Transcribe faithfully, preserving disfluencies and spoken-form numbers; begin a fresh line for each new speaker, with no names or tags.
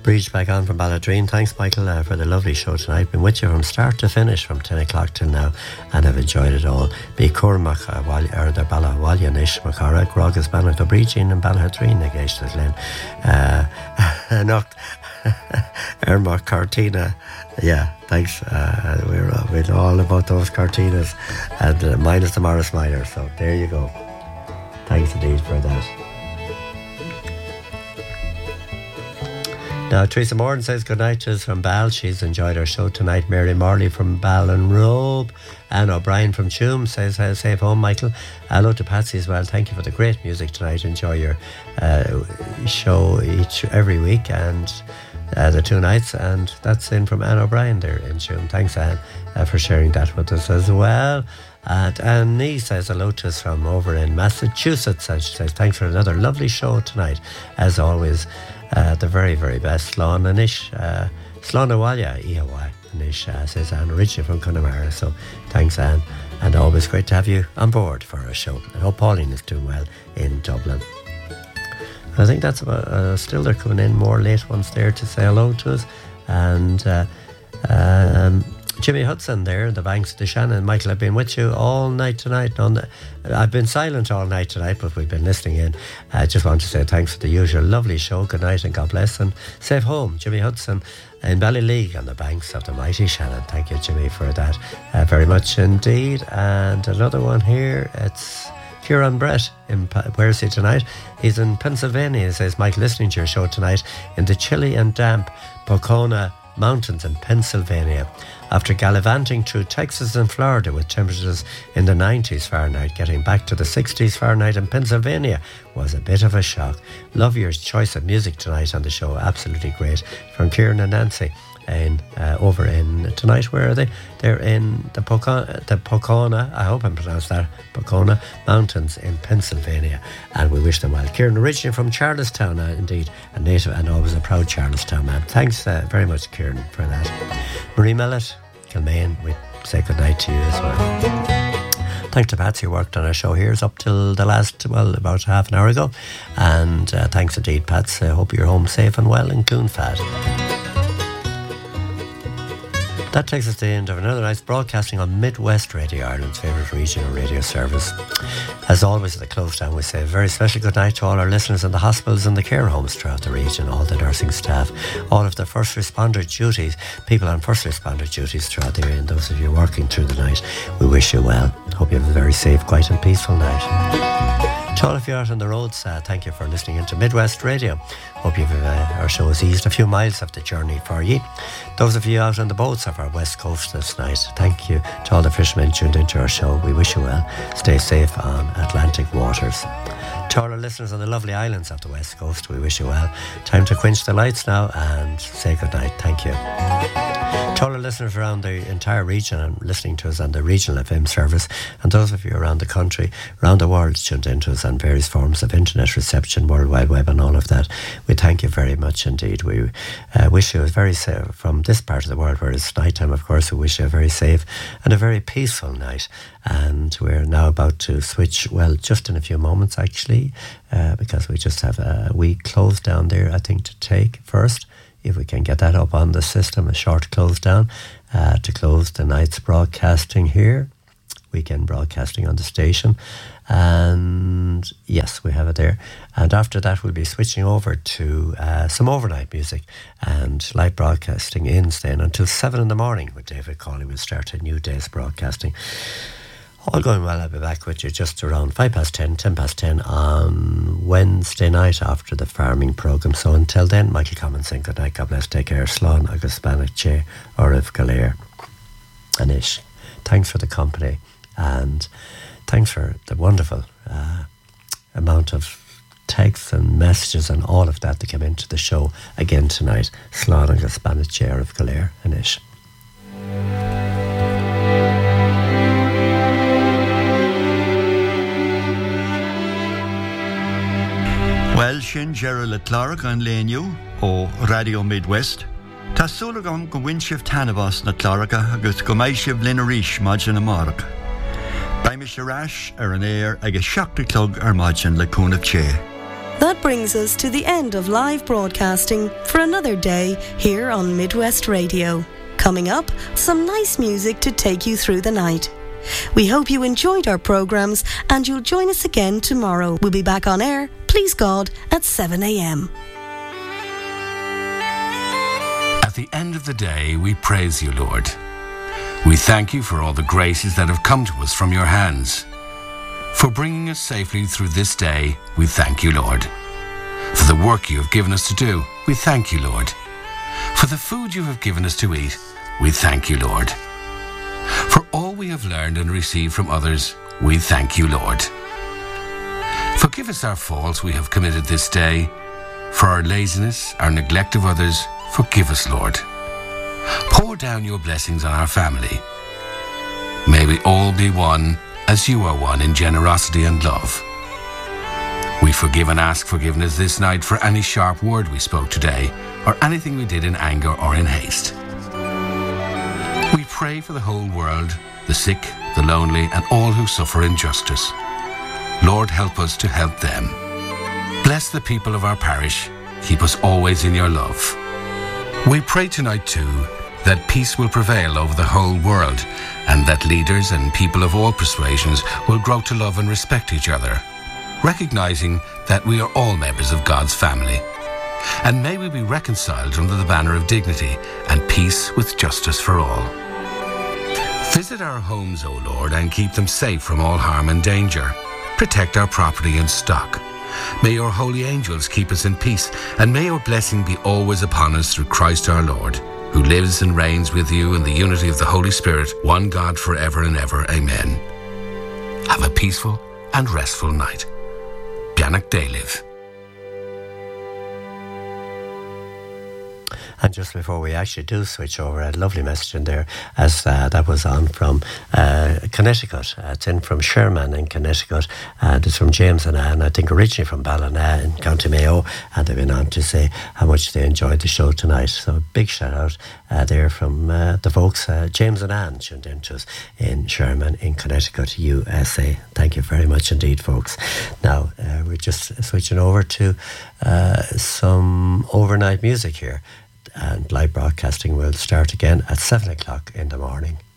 Breach back on from Balladreen. Thanks, Michael, uh, for the lovely show tonight. Been with you from start to finish from ten o'clock till now, and I've enjoyed it all. Be Cormac, or the Balla Walya Nish, Macara, Grogas, Bannock, the Breaching, and Balladreen, Negation, the Glen. Enoch, Erma, Cartina. Yeah, thanks. Uh, we're, uh, we know all about those Cartinas, and uh, minus the Morris Minor. So there you go. Thanks indeed for that. Now, Teresa Morton says good night to us from Bal. She's enjoyed our show tonight. Mary Morley from Ballinrobe. Anne O'Brien from Tuam says, uh, safe home, Michael. Hello to Patsy as well. Thank you for the great music tonight. Enjoy your uh, show each every week and uh, the two nights. And that's in from Anne O'Brien there in Tuam. Thanks, Anne, uh, for sharing that with us as well. And Annie says hello to us from over in Massachusetts. And she says, thanks for another lovely show tonight. As always, Uh, the very, very best. Slán Anish, uh, Slán Awalya, Ihawa Anish, uh, says Anne, originally from Connemara. So thanks, Anne. And always great to have you on board for our show. I hope Pauline is doing well in Dublin. I think that's about, uh, still they're coming in more late ones there to say hello to us. And uh, um, Jimmy Hudson there, the banks of the Shannon. Michael, I've been with you all night tonight. On the, I've been silent all night tonight, but we've been listening in. I uh, just want to say thanks for the usual lovely show. Good night and God bless, and safe home. Jimmy Hudson in Ballyleague on the banks of the mighty Shannon. Thank you, Jimmy, for that uh, very much indeed. And another one here, it's Kieran Brett. In, where is he tonight? He's in Pennsylvania. He says, Mike, listening to your show tonight in the chilly and damp Pocono Mountains in Pennsylvania. After gallivanting through Texas and Florida with temperatures in the nineties Fahrenheit, getting back to the sixties Fahrenheit in Pennsylvania was a bit of a shock. Love your choice of music tonight on the show. Absolutely great. From Kieran and Nancy. In, uh, over in tonight, where are they? They're in the Pocono, the Pocono, I hope I pronounced that, Pocono Mountains in Pennsylvania, and we wish them well. Kieran, originally from Charlestown, uh, indeed, a native and always a proud Charlestown man. Thanks uh, very much, Kieran, for that. Marie Mellett, Kilmaine, we say good night to you as well. Thanks to Patsy who worked on our show here. It's up till the last, well, about half an hour ago, and uh, thanks indeed, Pats. I hope you're home safe and well in Clonfad. That takes us to the end of another night's broadcasting on Midwest Radio, Ireland's favourite regional radio service. As always, at the close down, we say a very special good night to all our listeners in the hospitals and the care homes throughout the region, all the nursing staff, all of the first responder duties, people on first responder duties throughout the area, and those of you working through the night, we wish you well. Hope you have a very safe, quiet and peaceful night. To all of you out on the roads, uh, thank you for listening into Midwest Radio. Hope you've, uh, our show has eased a few miles of the journey for you. Those of you out on the boats of our west coast this night, thank you to all the fishermen tuned into our show. We wish you well. Stay safe on Atlantic waters. To all our listeners on the lovely islands of the west coast, we wish you well. Time to quench the lights now and say good night. Thank you. To all our listeners around the entire region and listening to us on the regional F M service, and those of you around the country, around the world, tuned into us on various forms of internet reception, World Wide Web and all of that, we thank you very much indeed. We uh, wish you a very safe, from this part of the world where it's night time, of course, we wish you a very safe and a very peaceful night. And we're now about to switch, well, just in a few moments actually, uh, because we just have a wee close down there, I think, to take first. If we can get that up on the system, a short close down uh, to close the night's broadcasting here, weekend broadcasting on the station. And yes, we have it there. And after that, we'll be switching over to uh, some overnight music and live broadcasting in staying until seven in the morning with David Cawley. We'll start a new day's broadcasting. All going well, I'll be back with you just around five past ten, ten past ten on Wednesday night after the farming programme. So until then, Michael Common saying good night, God bless, take care, Slán agus Bannock Che, Orif Galir, Anish. Thanks for the company and thanks for the wonderful uh, amount of texts and messages and all of that that came into the show again tonight. Slán agus Bannock Che, Orif Galir, Anish.
Well, sin Gerald le Clark an léniu ó Radio Midwest. Tá súlagam go bhain tanabas na Clarka agus go mbeidh sibh linn arís maidin na Marg. Baimish arás ar an air agus seachta clog ar maidin le Cúnamh Che.
That brings us to the end of live broadcasting for another day here on Midwest Radio. Coming up, some nice music to take you through the night. We hope you enjoyed our programmes and you'll join us again tomorrow. We'll be back on air, please God, at seven a.m.
At the end of the day, we praise you, Lord. We thank you for all the graces that have come to us from your hands. For bringing us safely through this day, we thank you, Lord. For the work you have given us to do, we thank you, Lord. For the food you have given us to eat, we thank you, Lord. For all we have learned and received from others, we thank you, Lord. Forgive us our faults we have committed this day. For our laziness, our neglect of others, forgive us, Lord. Pour down your blessings on our family. May we all be one as you are one in generosity and love. We forgive and ask forgiveness this night for any sharp word we spoke today or anything we did in anger or in haste. We pray for the whole world, the sick, the lonely, and all who suffer injustice. Lord, help us to help them. Bless the people of our parish. Keep us always in your love. We pray tonight too that peace will prevail over the whole world and that leaders and people of all persuasions will grow to love and respect each other, recognizing that we are all members of God's family. And may we be reconciled under the banner of dignity and peace with justice for all. Visit our homes, O Lord, and keep them safe from all harm and danger. Protect our property and stock. May your holy angels keep us in peace, and may your blessing be always upon us through Christ our Lord, who lives and reigns with you in the unity of the Holy Spirit, one God forever and ever. Amen. Have a peaceful and restful night. Bianach Daliv.
And just before we actually do switch over, a lovely message in there as uh, that was on from uh, Connecticut. Uh, it's in from Sherman in Connecticut, and it's from James and Anne, I think originally from Ballina in County Mayo, and they've been on to say how much they enjoyed the show tonight. So a big shout out uh, there from uh, the folks, uh, James and Anne tuned in to us in Sherman in Connecticut, U S A. Thank you very much indeed, folks. Now uh, we're just switching over to uh, some overnight music here. And live broadcasting will start again at seven o'clock in the morning.